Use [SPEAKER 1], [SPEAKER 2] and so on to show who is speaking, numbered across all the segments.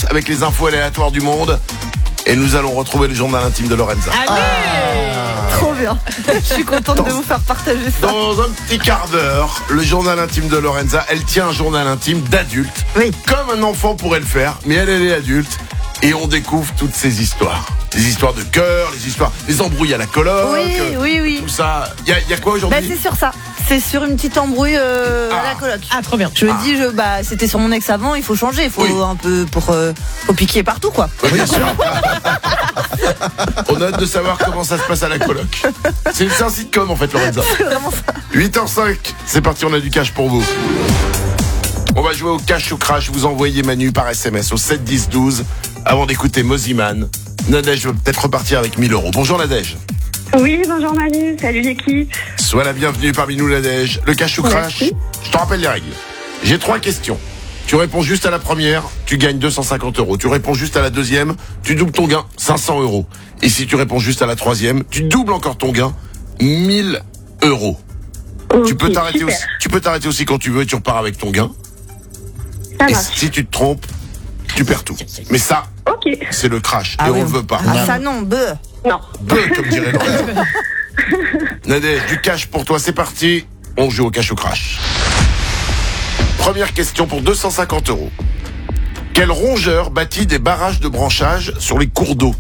[SPEAKER 1] 7h10 avec les infos aléatoires du monde. Et nous allons retrouver le journal intime de Lorenza.
[SPEAKER 2] Trop bien. Je suis contente de vous faire partager ça.
[SPEAKER 1] Dans un petit quart d'heure, le journal intime de Lorenza. Elle tient un journal intime d'adulte.
[SPEAKER 2] Oui.
[SPEAKER 1] Comme un enfant pourrait le faire, mais elle est adulte. Et on découvre toutes ces histoires. Les histoires de cœur, les embrouilles à la coloc.
[SPEAKER 2] Oui.
[SPEAKER 1] Tout ça. Il y a quoi aujourd'hui?
[SPEAKER 2] C'est sur ça. C'est sur une petite embrouille à la coloc.
[SPEAKER 3] Ah, trop bien.
[SPEAKER 2] Je me dis, c'était sur mon ex avant, il faut changer. Il faut un peu faut piquer partout, quoi.
[SPEAKER 1] Oui, bien sûr. On a hâte de savoir comment ça se passe à la coloc. C'est un sitcom en fait, Lorenza.
[SPEAKER 2] C'est vraiment ça.
[SPEAKER 1] 8h05, c'est parti, on a du cash pour vous. On va jouer au cash ou crash. Vous envoyez Manu par SMS au 7 10 12 avant d'écouter Moziman. Nadège va peut-être repartir avec 1000 €. Bonjour Nadège.
[SPEAKER 4] Oui, bonjour Manu, salut l'équipe.
[SPEAKER 1] Sois la bienvenue parmi nous Nadège. Le cash ou crash,
[SPEAKER 4] Merci.
[SPEAKER 1] je te rappelle les règles. J'ai 3 questions. Tu réponds juste à la première, tu gagnes 250 €. Tu réponds juste à la deuxième, tu doubles ton gain, 500 €. Et si tu réponds juste à la troisième, tu doubles encore ton gain, 1000 €. Tu peux t'arrêter aussi quand tu veux et tu repars avec ton gain.
[SPEAKER 4] Ça
[SPEAKER 1] Et
[SPEAKER 4] marche.
[SPEAKER 1] si tu te trompes, tu perds tout. Mais ça,
[SPEAKER 4] Ok.
[SPEAKER 1] c'est le crash.
[SPEAKER 2] Ah
[SPEAKER 1] et
[SPEAKER 2] oui.
[SPEAKER 1] on le veut pas.
[SPEAKER 2] Ah, ça non,
[SPEAKER 4] Non.
[SPEAKER 1] Comme dirait Lorenza. Nadège, du cash pour toi, c'est parti. On joue au cash ou crash. Première question pour 250 €. Quel rongeur bâtit des barrages de branchage sur les cours d'eau?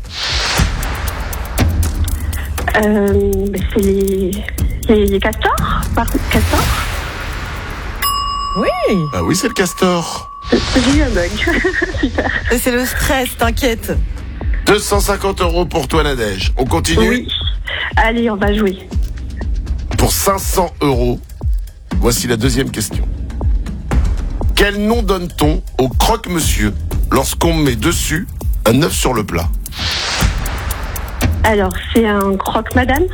[SPEAKER 4] C'est les castors. Castors.
[SPEAKER 3] Oui.
[SPEAKER 1] Ah oui, c'est le castor.
[SPEAKER 4] J'ai eu un bug. Super.
[SPEAKER 2] c'est le stress, t'inquiète.
[SPEAKER 1] 250 € pour toi, Nadège. On continue.
[SPEAKER 4] Oui. Allez, on va jouer.
[SPEAKER 1] Pour 500 €, voici la deuxième question. Quel nom donne-t-on au croque-monsieur lorsqu'on met dessus un œuf sur le plat?
[SPEAKER 4] Alors, c'est un croque-madame.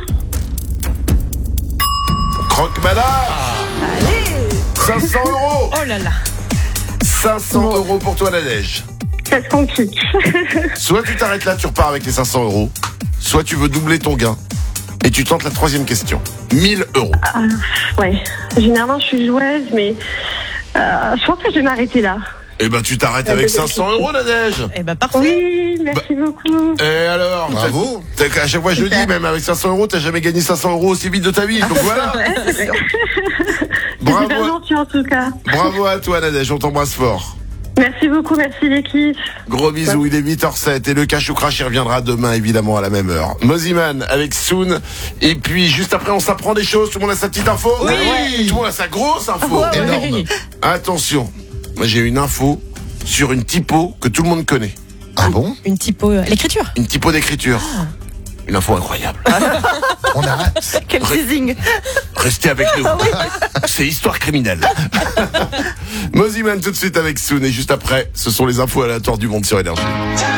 [SPEAKER 1] Croque-madame.
[SPEAKER 2] Allez.
[SPEAKER 1] 500 €.
[SPEAKER 3] Oh là là.
[SPEAKER 1] 500 € pour toi, Nadège.
[SPEAKER 4] Ça se complique.
[SPEAKER 1] Soit tu t'arrêtes là, tu repars avec les 500 €, soit tu veux doubler ton gain et tu tentes la troisième question. 1000 €.
[SPEAKER 4] Ouais. Généralement, je suis joueuse, mais je pense que je vais m'arrêter là.
[SPEAKER 1] Eh ben, tu t'arrêtes avec 500 €, Nadège.
[SPEAKER 3] Eh ben, parfait.
[SPEAKER 4] Oui, merci beaucoup.
[SPEAKER 1] Et alors,
[SPEAKER 5] Bravo.
[SPEAKER 1] à chaque fois je le dis, même avec 500 €, t'as jamais gagné 500 € aussi vite de ta vie. Donc voilà.
[SPEAKER 4] C'est super
[SPEAKER 1] Bravo,
[SPEAKER 4] gentil en tout cas.
[SPEAKER 1] bravo à toi, Nadège. On t'embrasse fort.
[SPEAKER 4] Merci beaucoup, merci l'équipe.
[SPEAKER 1] Gros bisous, il est 8h07 et le cash ou crash il reviendra demain évidemment à la même heure. Moziman avec Soon et puis juste après on s'apprend des choses, tout le monde a sa petite info.
[SPEAKER 3] Oui.
[SPEAKER 1] Tout le monde a sa grosse info.
[SPEAKER 2] Ouais,
[SPEAKER 1] Énorme.
[SPEAKER 3] ouais.
[SPEAKER 1] Attention, moi j'ai une info sur une typo que tout le monde connaît.
[SPEAKER 5] Ah bon?
[SPEAKER 3] Une typo. L'écriture.
[SPEAKER 1] Une typo d'écriture. Une info incroyable.
[SPEAKER 5] On arrête.
[SPEAKER 2] Quel teasing.
[SPEAKER 1] Restez avec nous. C'est histoire criminelle. Moziman tout de suite avec Soon et juste après, ce sont les infos aléatoires du monde sur Énergie.